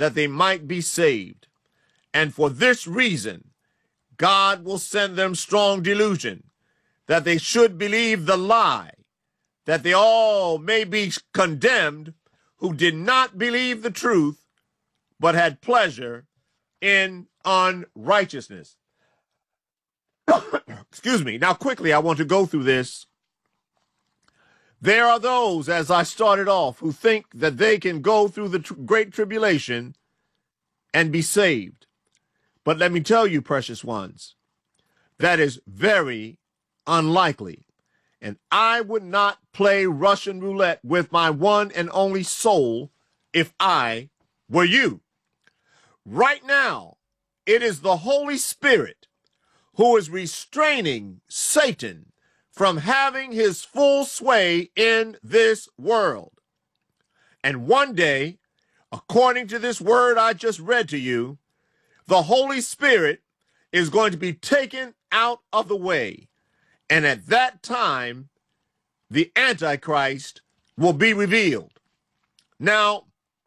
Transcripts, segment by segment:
that they might be saved. And for this reason, God will send them strong delusion, that they should believe the lie, that they all may be condemned who did not believe the truth, but had pleasure in unrighteousness. Excuse me. Now, quickly, I want to go through this. There are those, as I started off, who think that they can go through the great tribulation and be saved. But let me tell you, precious ones, that is very unlikely. And I would not play Russian roulette with my one and only soul if I were you. Right now, it is the Holy Spirit who is restraining Satan from having his full sway in this world. And one day, according to this word I just read to you, the Holy Spirit is going to be taken out of the way. And at that time, the Antichrist will be revealed. Now,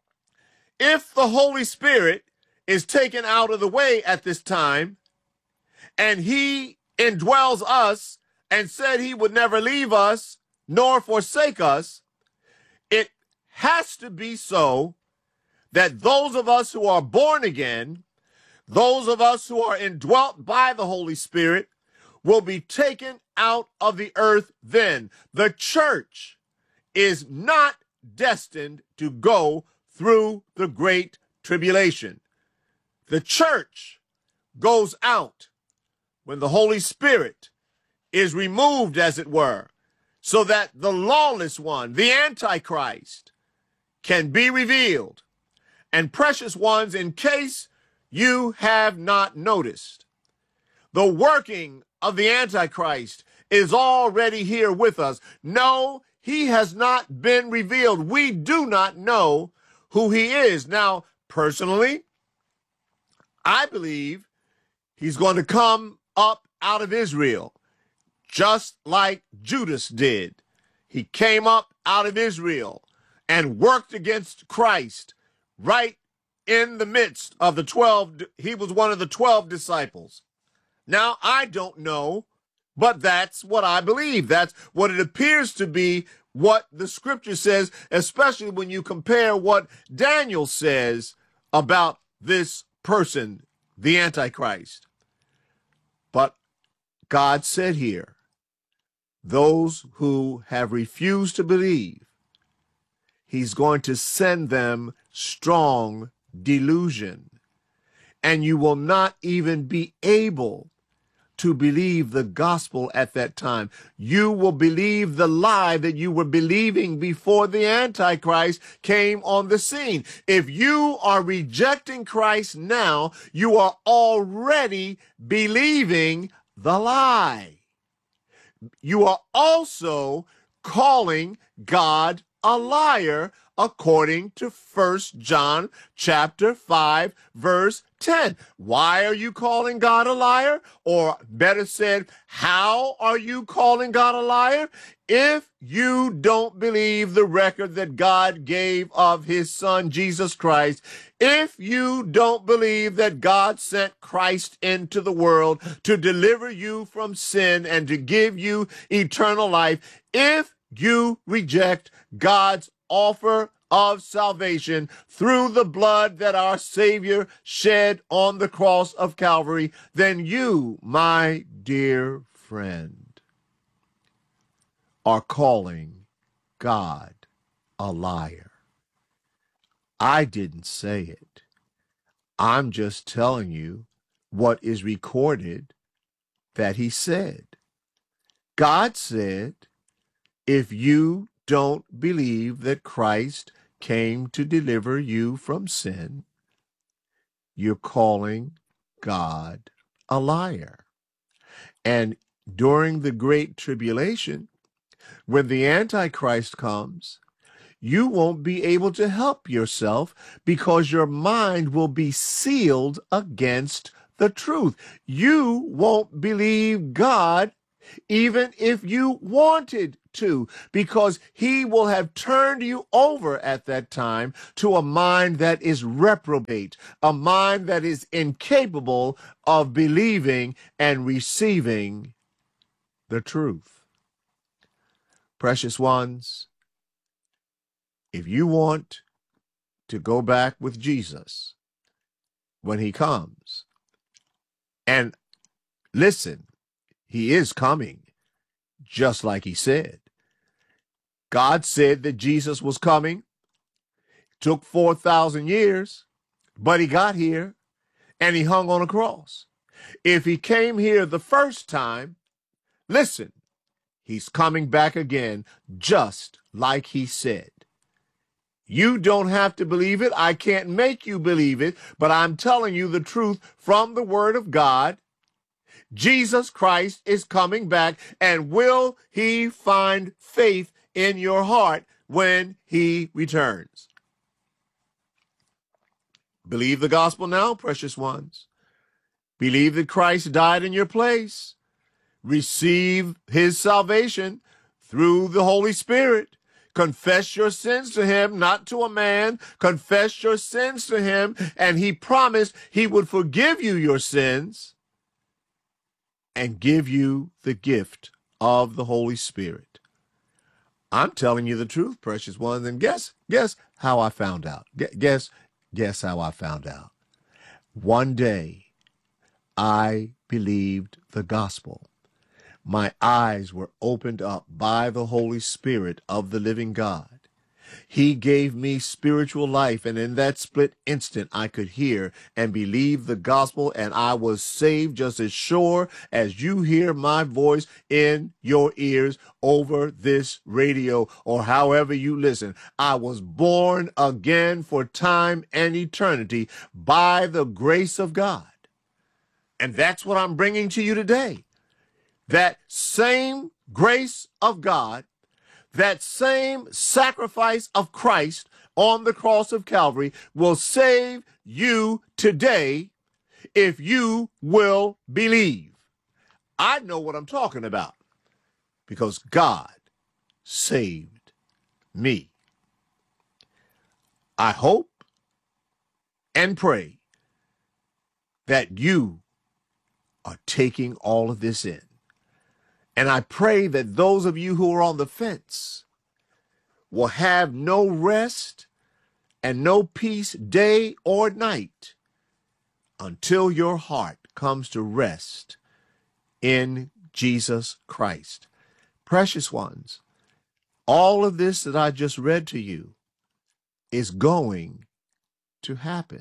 if the Holy Spirit is taken out of the way at this time, and he indwells us and said he would never leave us nor forsake us, it has to be so that those of us who are born again, those of us who are indwelt by the Holy Spirit, will be taken out of the earth then. The church is not destined to go through the great tribulation. The church goes out when the Holy Spirit is removed, as it were, so that the lawless one, the Antichrist, can be revealed. And precious ones, in case you have not noticed, the working of the Antichrist is already here with us. No, he has not been revealed. We do not know who he is. Now, personally, I believe he's going to come up out of Israel, just like Judas did. He came up out of Israel and worked against Christ right in the midst of the 12. He was one of the 12 disciples. Now, I don't know, but that's what I believe. That's what it appears to be, what the scripture says, especially when you compare what Daniel says about this person, the Antichrist. But God said here, those who have refused to believe, he's going to send them strong delusion, and you will not even be able to believe the gospel at that time. You will believe the lie that you were believing before the Antichrist came on the scene. If you are rejecting Christ now, you are already believing the lie. You are also calling God a liar, according to 1 John chapter 5, verse 10. Why are you calling God a liar? Or better said, how are you calling God a liar? If you don't believe the record that God gave of his son, Jesus Christ, if you don't believe that God sent Christ into the world to deliver you from sin and to give you eternal life, if you reject God's offer of salvation through the blood that our Savior shed on the cross of Calvary, then you, my dear friend, are calling God a liar. I didn't say it. I'm just telling you what is recorded that he said. God said, if you don't believe that Christ came to deliver you from sin, you're calling God a liar. And during the Great Tribulation, when the Antichrist comes, you won't be able to help yourself because your mind will be sealed against the truth. You won't believe God even if you wanted to, because he will have turned you over at that time to a mind that is reprobate, a mind that is incapable of believing and receiving the truth. Precious ones, if you want to go back with Jesus when he comes, and listen, he is coming, just like he said. God said that Jesus was coming. Took 4,000 years, but he got here and he hung on a cross. If he came here the first time, listen, he's coming back again, just like he said. You don't have to believe it. I can't make you believe it, but I'm telling you the truth from the Word of God. Jesus Christ is coming back, and will he find faith in your heart when he returns? Believe the gospel now, precious ones. Believe that Christ died in your place. Receive his salvation through the Holy Spirit. Confess your sins to him, not to a man. Confess your sins to him, and he promised he would forgive you your sins and give you the gift of the Holy Spirit. I'm telling you the truth, precious ones, and guess how I found out. Guess how I found out. One day, I believed the gospel. My eyes were opened up by the Holy Spirit of the living God. He gave me spiritual life, and in that split instant, I could hear and believe the gospel, and I was saved just as sure as you hear my voice in your ears over this radio or however you listen. I was born again for time and eternity by the grace of God. And that's what I'm bringing to you today. That same grace of God, that same sacrifice of Christ on the cross of Calvary will save you today if you will believe. I know what I'm talking about because God saved me. I hope and pray that you are taking all of this in. And I pray that those of you who are on the fence will have no rest and no peace day or night until your heart comes to rest in Jesus Christ. Precious ones, all of this that I just read to you is going to happen.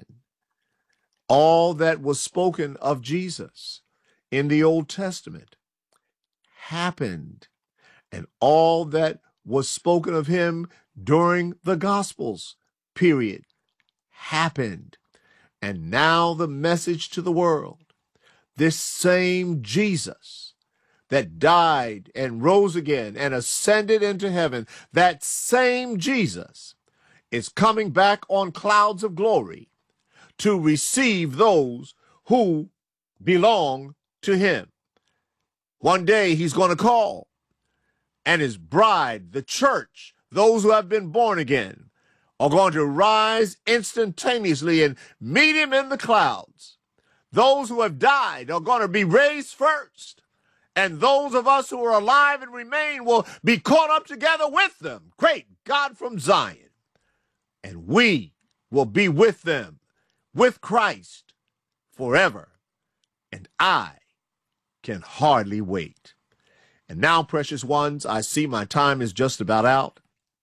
All that was spoken of Jesus in the Old Testament happened, and all that was spoken of him during the Gospels period happened. And now the message to the world, this same Jesus that died and rose again and ascended into heaven, that same Jesus is coming back on clouds of glory to receive those who belong to him. One day he's going to call, and his bride, the church, those who have been born again, are going to rise instantaneously and meet him in the clouds. Those who have died are going to be raised first, and those of us who are alive and remain will be caught up together with them. Great God from Zion. And we will be with them, with Christ, forever. And I can hardly wait. And now, precious ones, I see my time is just about out.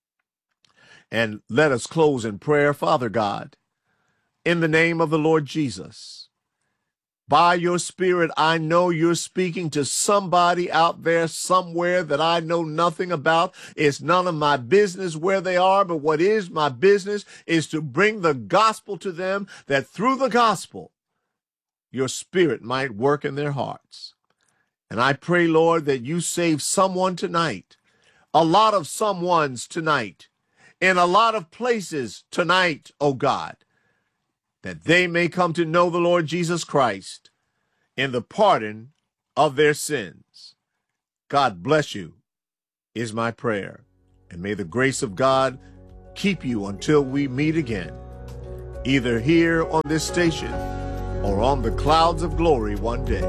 And let us close in prayer. Father God, in the name of the Lord Jesus, by your Spirit, I know you're speaking to somebody out there somewhere that I know nothing about. It's none of my business where they are, but what is my business is to bring the gospel to them, that through the gospel, your Spirit might work in their hearts. And I pray, Lord, that you save someone tonight, a lot of someones tonight, in a lot of places tonight, oh God, that they may come to know the Lord Jesus Christ in the pardon of their sins. God bless you is my prayer. And may the grace of God keep you until we meet again, either here on this station or on the clouds of glory one day.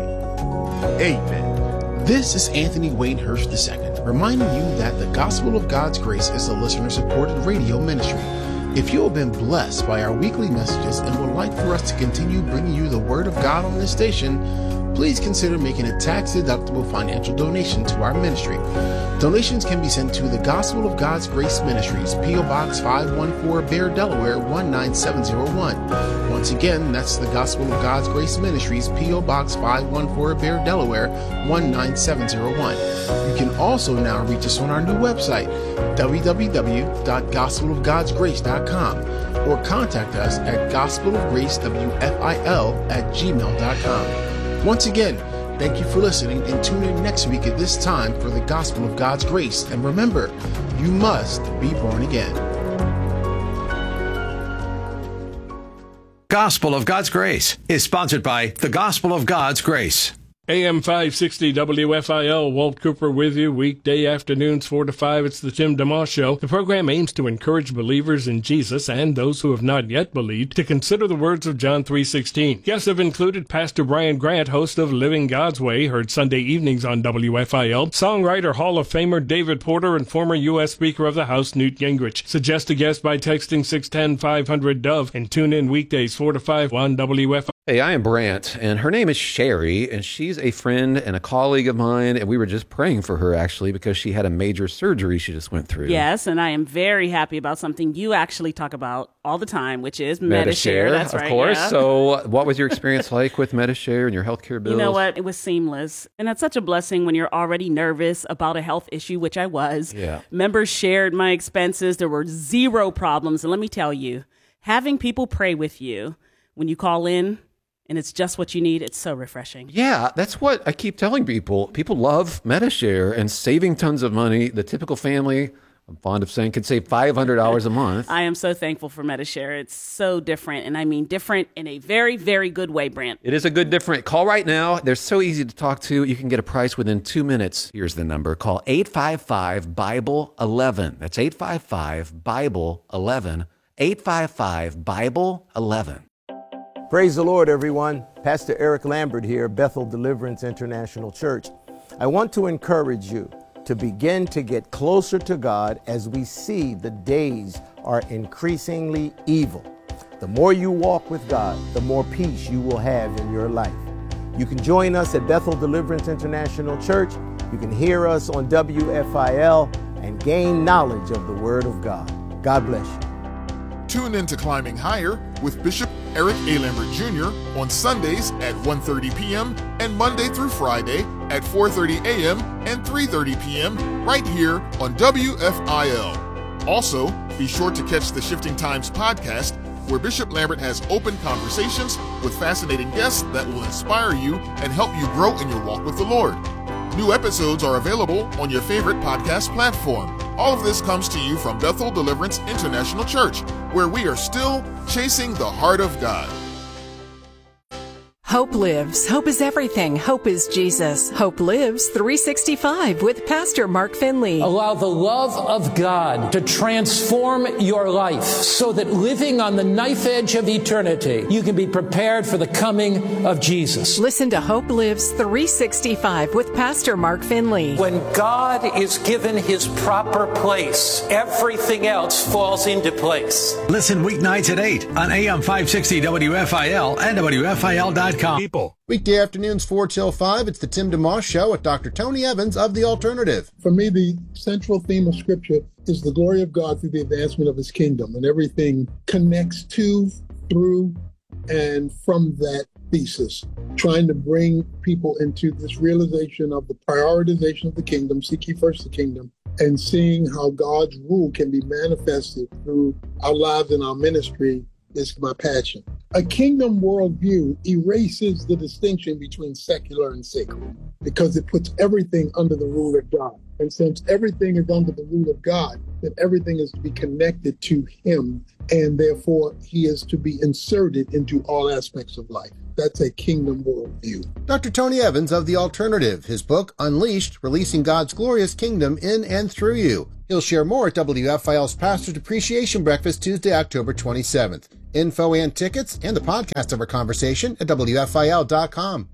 Amen. This is Anthony Wainhurst II, reminding you that the Gospel of God's Grace is a listener-supported radio ministry. If you have been blessed by our weekly messages and would like for us to continue bringing you the Word of God on this station, please consider making a tax-deductible financial donation to our ministry. Donations can be sent to the Gospel of God's Grace Ministries, P.O. Box 514, Bear, Delaware 19701. Once again, that's the Gospel of God's Grace Ministries, P.O. Box 514, Bear, Delaware 19701. You can also now reach us on our new website, www.gospelofgodsgrace.com, or contact us at gospelofgracewfil@gmail.com. Once again, thank you for listening, and tune in next week at this time for the Gospel of God's Grace. And remember, you must be born again. Gospel of God's Grace is sponsored by the Gospel of God's Grace. AM 560 WFIL, Walt Cooper with you, weekday afternoons 4 to 5. It's the Tim DeMoss Show. The program aims to encourage believers in Jesus and those who have not yet believed to consider the words of John 3:16. Guests have included Pastor Brian Grant, host of Living God's Way, heard Sunday evenings on WFIL, songwriter Hall of Famer David Porter, and former U.S. Speaker of the House Newt Gingrich. Suggest a guest by texting 610-500-DOVE and tune in weekdays 4 to 5 on WFIL. Hey, I am Brant, and her name is Sherry, and she's a friend and a colleague of mine, and we were just praying for her, actually, because she had a major surgery she just went through. Yes, and I am very happy about something you actually talk about all the time, which is Medi-Share. That's right, of course. Yeah. So what was your experience like with Medi-Share and your healthcare bills? You know what? It was seamless, and that's such a blessing when you're already nervous about a health issue, which I was. Yeah. Members shared my expenses. There were zero problems, and let me tell you, having people pray with you when you call in, and it's just what you need, it's so refreshing. Yeah, that's what I keep telling people. People love Medi-Share and saving tons of money. The typical family, I'm fond of saying, could save $500 a month. I am so thankful for Medi-Share. It's so different, and I mean different in a very, very good way, Brant. It is a good different. Call right now. They're so easy to talk to. You can get a price within 2 minutes. Here's the number. Call 855-BIBLE-11. That's 855-BIBLE-11. 855-BIBLE-11. Praise the Lord, everyone. Pastor Eric Lambert here, Bethel Deliverance International Church. I want to encourage you to begin to get closer to God as we see the days are increasingly evil. The more you walk with God, the more peace you will have in your life. You can join us at Bethel Deliverance International Church. You can hear us on WFIL and gain knowledge of the Word of God. God bless you. Tune in to Climbing Higher with Bishop Eric A. Lambert Jr. on Sundays at 1:30 p.m. and Monday through Friday at 4:30 a.m. and 3:30 p.m. right here on WFIL. Also, be sure to catch the Shifting Times podcast, where Bishop Lambert has open conversations with fascinating guests that will inspire you and help you grow in your walk with the Lord. New episodes are available on your favorite podcast platform. All of this comes to you from Bethel Deliverance International Church, where we are still chasing the heart of God. Hope lives. Hope is everything. Hope is Jesus. Hope Lives 365 with Pastor Mark Finley. Allow the love of God to transform your life so that living on the knife edge of eternity, you can be prepared for the coming of Jesus. Listen to Hope Lives 365 with Pastor Mark Finley. When God is given his proper place, everything else falls into place. Listen weeknights at 8 on AM 560 WFIL and WFIL.com. People. Weekday afternoons 4 till 5, it's the Tim DeMoss Show with Dr. Tony Evans of The Alternative. For me, the central theme of Scripture is the glory of God through the advancement of his kingdom, and everything connects to, through, and from that thesis, trying to bring people into this realization of the prioritization of the kingdom, seek ye first the kingdom, and seeing how God's rule can be manifested through our lives and our ministry is my passion. A kingdom worldview erases the distinction between secular and sacred because it puts everything under the rule of God. And since everything is under the rule of God, then everything is to be connected to him, and therefore he is to be inserted into all aspects of life. That's a kingdom worldview. Dr. Tony Evans of The Alternative, his book, Unleashed, Releasing God's Glorious Kingdom in and Through You. He'll share more at WFIL's Pastor's Appreciation Breakfast Tuesday, October 27th. Info and tickets and the podcast of our conversation at WFIL.com.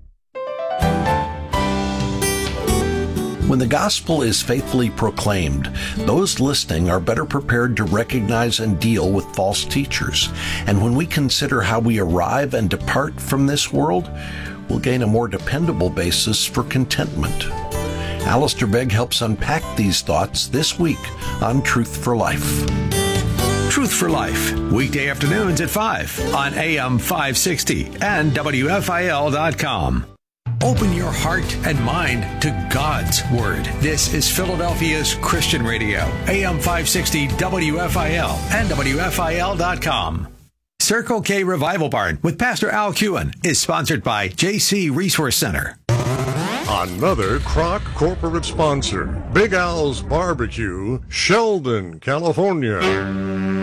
When the gospel is faithfully proclaimed, those listening are better prepared to recognize and deal with false teachers. And when we consider how we arrive and depart from this world, we'll gain a more dependable basis for contentment. Alistair Begg helps unpack these thoughts this week on Truth for Life. Truth for Life, weekday afternoons at 5 on AM 560 and WFIL.com. Open your heart and mind to God's Word. This is Philadelphia's Christian Radio, AM 560 WFIL and WFIL.com. Circle K Revival Barn with Pastor Al Kewen is sponsored by JC Resource Center. Another Kroc corporate sponsor, Big Al's Barbecue, Sheldon, California.